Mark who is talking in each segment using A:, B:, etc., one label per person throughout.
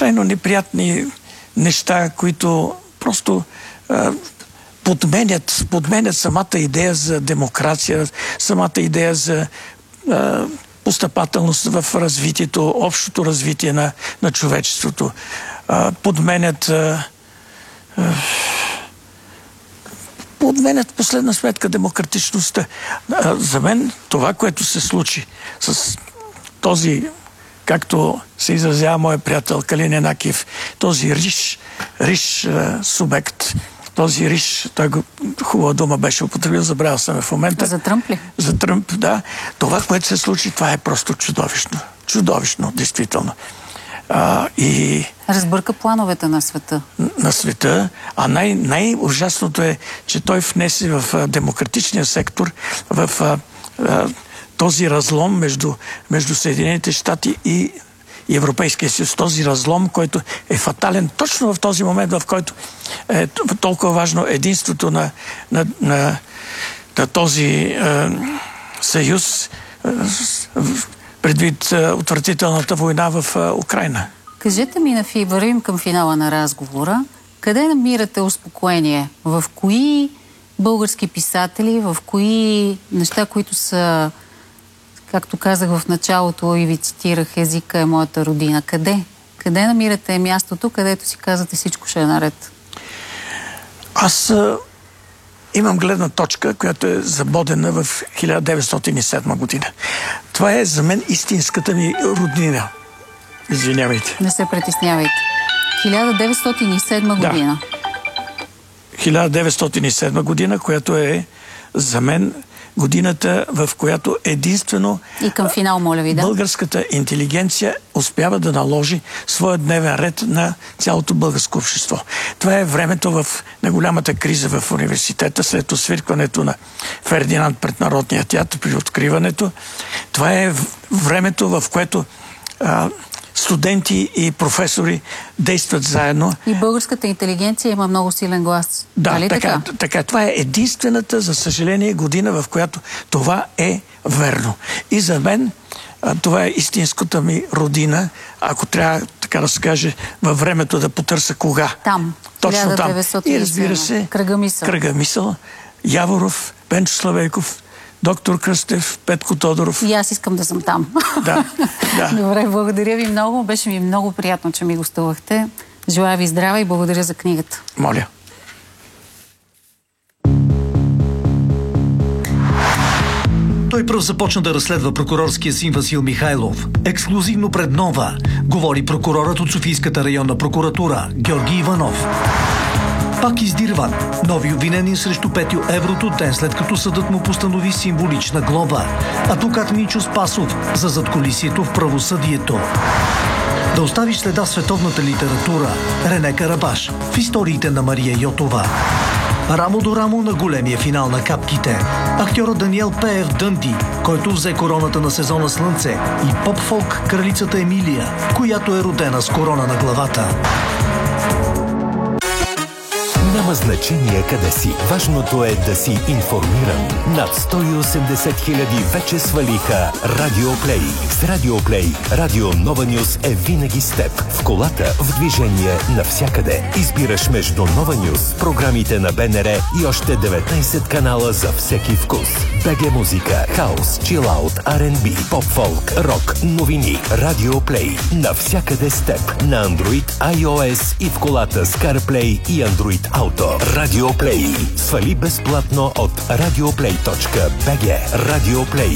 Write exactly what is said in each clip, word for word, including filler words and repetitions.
A: крайно неприятни неща, които просто а, подменят, подменят самата идея за демокрация, самата идея за а, постъпателност в развитието, общото развитие на, на човечеството. А, подменят а, а, подменят последна сметка демократичността. А, за мен това, което се случи с този, както се изразява моят приятел Калин Янакиев, този риш, риш а, субект, този риш, той го, хубава дума беше употребил, забравял съм в момента.
B: За Тръмп ли?
A: За Тръмп, да. Това, което се случи, това е просто чудовищно. Чудовищно, действително. А, и...
B: Разбърка плановете на света.
A: На света. А най- най-ужасното е, че той внесе в а, демократичния сектор, в а, а, този разлом между, между Съединените щати и и Европейския съюз, този разлом, който е фатален точно в този момент, в който е толкова важно единството на, на, на, на този е, съюз е, предвид е, отвратителната война в е, Украйна.
B: Кажете ми, Нафи, вървим към финала на разговора. Къде намирате успокоение? В кои български писатели, в кои неща, които са, както казах в началото и ви цитирах, езика е моята родина. Къде? Къде намирате мястото, където си казвате всичко ще е наред?
A: Аз а, имам гледна точка, която е забодена в хиляда деветстотин и седма година. Това е за мен истинската ми роднина. Извинявайте.
B: Не се притеснявайте. хиляда деветстотин и седма година.
A: Да. хиляда деветстотин и седма година, която е за мен годината, в която единствено
B: и към финал, моля ви, да?
A: българската интелигенция успява да наложи своя дневен ред на цялото българско общество. Това е времето в на голямата криза в университета, след освиркването на Фердинанд пред Народния театър при откриването. Това е времето, в което а, студенти и професори действат заедно.
B: И българската интелигенция има много силен глас.
A: Да,
B: Али
A: така,
B: така?
A: така. Това е единствената, за съжаление, година, в която това е верно. И за мен това е истинската ми родина, ако трябва, така да се каже, във времето да потърся кога.
B: Там.
A: Точно там. И разбира се,
B: Кръга мисъл.
A: Кръга мисъл, Яворов, Пенчо Славейков, доктор Кръстев, Петко Тодоров.
B: И аз искам да съм там.
A: Да, да.
B: Добре, благодаря ви много. Беше ми много приятно, че ми гостувахте. Желая ви здраве и благодаря за книгата.
A: Моля.
C: Той пръв започна да разследва прокурорския син Васил Михайлов. Ексклюзивно пред Нова говори прокурорът от Софийската районна прокуратура Георги Иванов. Пак издирван. Нови обвинения срещу Петю Еврото ден след като съдът му постанови символична глоба. Адвокат Минчо Спасов за задкулисието в правосъдието. Да оставиш следа в световната литература. Рене Карабаш в историите на Мария Йотова. Рамо до рамо на големия финал на капките. Актьорът Даниел Пеев Дънди, който взе короната на сезона Слънце, и поп-фолк кралицата Емилия, която е родена с корона на главата.
D: Няма значение къде си. Важното е да си информиран. Над сто и осемдесет хиляди вече свалиха Радио Плей. С Радио Плей Радио Нова Нюс е винаги с теб. В колата, в движение, навсякъде. Избираш между Нова Нюс, програмите на БНР и още деветнайсет канала за всеки вкус. БГ музика, хаус, чилаут, Ар енд Би, поп-фолк, рок, новини. Радио Плей. Навсякъде с теб. На Android, iOS и в колата с CarPlay и Android Auto. Радио Плей. Свали безплатно от радиоплей точка би джи. Радио Плей.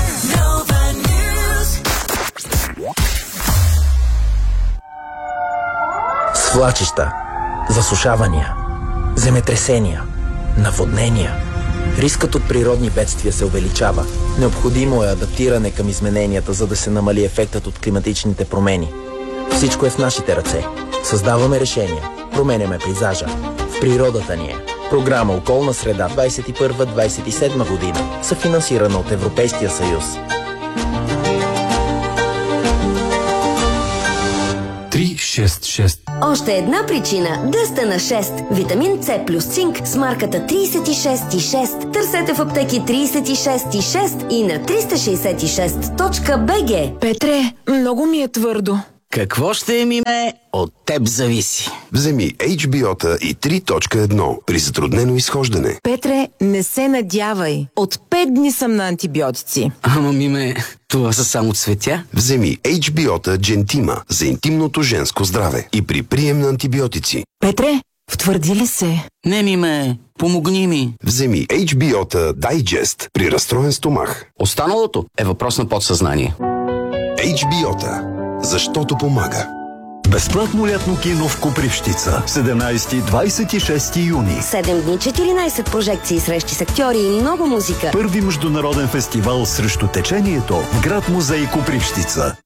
E: Свлачища, засушавания, земетресения, наводнения. Рискът от природни бедствия се увеличава. Необходимо е адаптиране към измененията, за да се намали ефектът от климатичните промени. Всичко е в нашите ръце. Създаваме решения. Променяме пейзажа. В природата ни е. Програма Околна среда двайсет и първа - двайсет и седма година. Съфинансирана от Европейския съюз.
F: три шест шест.
G: Още една причина да сте на шест. Витамин С плюс цинк с марката трийсет и шест и шест. Търсете в аптеки трийсет и шест и шест и на триста шейсет и шест точка би джи.
H: Петре, много ми е твърдо. Какво ще е, миме, от теб зависи.
I: Вземи Ейч Би О-та и три точка едно при затруднено изхождане.
J: Петре, не се надявай. От пет дни съм на антибиотици.
H: Ама, миме, това са само цветя.
I: Вземи Ейч Би О-та Джентима за интимното женско здраве и при прием на антибиотици.
J: Петре, втвърди ли се?
H: Не, миме, помогни ми.
I: Вземи Ейч Би О-та Дайджест при разстроен стомах.
H: Останалото е въпрос на подсъзнание.
I: Ейч Би О-та. Защото помага.
K: Безплатно лятно кино в Копривщица. седемнайсети до двайсет и шести юни.
G: седем дни, четиринайсет прожекции, срещи с актьори и много музика.
K: Първи международен фестивал срещу течението в град музей Копривщица.